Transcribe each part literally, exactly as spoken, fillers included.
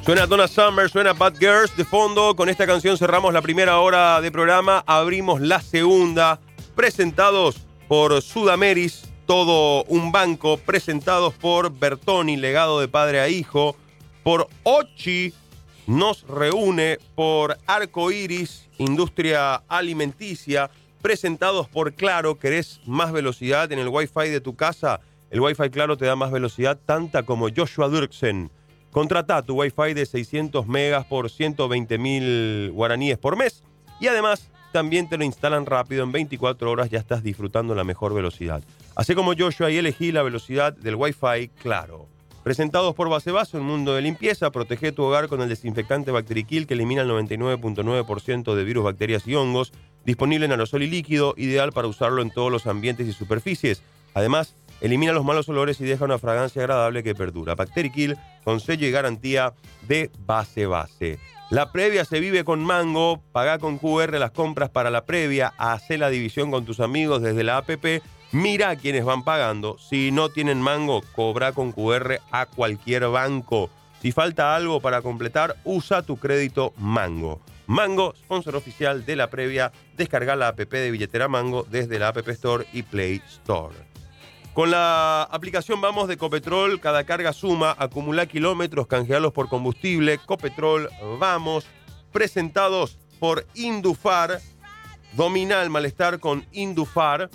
Suena Donna Summer, suena Bad Girls de fondo. Con esta canción cerramos la primera hora de programa, abrimos la segunda. Presentados por Sudameris, todo un banco. Presentados por Bertoni, legado de padre a hijo. Por Ochi, nos reúne. Por Arco Iris, industria alimenticia. Presentados por Claro, ¿querés más velocidad en el Wi-Fi de tu casa? El Wi-Fi Claro te da más velocidad, tanta como Joshua Dirksen. Contratá tu Wi-Fi de seiscientos megas por ciento veinte mil guaraníes por mes y además también te lo instalan rápido. En veinticuatro horas ya estás disfrutando la mejor velocidad. Hacé como Joshua y elegí la velocidad del Wi-Fi Claro. Presentados por Basevaso, un mundo de limpieza. Protege tu hogar con el desinfectante Bacterikill que elimina el noventa y nueve punto nueve por ciento de virus, bacterias y hongos. Disponible en aerosol y líquido, ideal para usarlo en todos los ambientes y superficies. Además, elimina los malos olores y deja una fragancia agradable que perdura. Bacterikill con sello y garantía de Base Base. La previa se vive con Mango. Pagá con Q R las compras para la previa. Hacé la división con tus amigos desde la app. Mira quiénes van pagando. Si no tienen Mango, cobra con Q R a cualquier banco. Si falta algo para completar, usa tu crédito Mango. Mango, sponsor oficial de la previa. Descarga la app de Billetera Mango desde la App Store y Play Store. Con la aplicación Vamos de Copetrol, cada carga suma, acumula kilómetros, canjealos por combustible. Copetrol, vamos. Presentados por Indufar. Domina el malestar con Indufar.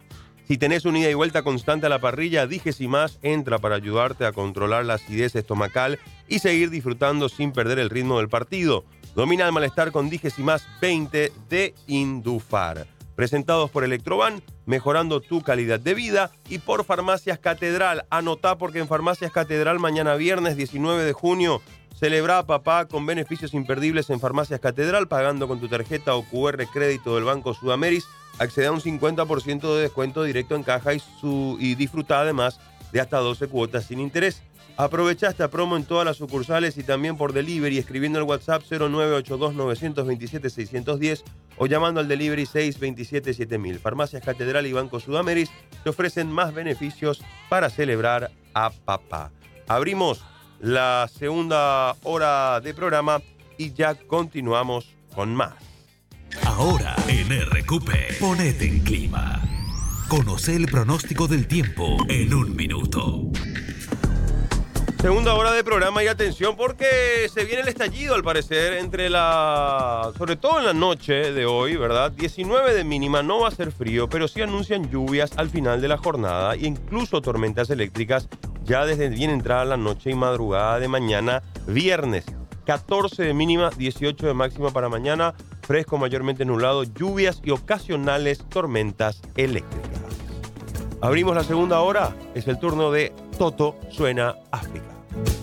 Si tenés una ida y vuelta constante a la parrilla, Digesimás entra para ayudarte a controlar la acidez estomacal y seguir disfrutando sin perder el ritmo del partido. Domina el malestar con Digesimás veinte de Indufar. Presentados por Electroban, mejorando tu calidad de vida, y por Farmacias Catedral. Anotá porque en Farmacias Catedral mañana viernes diecinueve de junio celebra a papá con beneficios imperdibles en Farmacias Catedral, pagando con tu tarjeta o Q R crédito del Banco Sudameris. Accede a un cincuenta por ciento de descuento directo en caja y, su, y disfruta además de hasta doce cuotas sin interés. Aprovecha esta promo en todas las sucursales y también por delivery escribiendo el WhatsApp cero nueve ocho dos nueve dos siete seis uno cero o llamando al delivery seis dos siete siete mil. Farmacias Catedral y Banco Sudameris te ofrecen más beneficios para celebrar a papá. Abrimos la segunda hora de programa y ya continuamos con más. Ahora en R Q P, ponete en clima. Conoce el pronóstico del tiempo en un minuto. Segunda hora de programa y atención porque se viene el estallido al parecer entre la... sobre todo en la noche de hoy, ¿verdad? diecinueve de mínima, no va a ser frío, pero sí anuncian lluvias al final de la jornada e incluso tormentas eléctricas ya desde bien entrada la noche y madrugada de mañana viernes. catorce de mínima, dieciocho de máxima para mañana, fresco mayormente nublado, lluvias y ocasionales tormentas eléctricas. Abrimos la segunda hora, es el turno de Toto Suena Afro.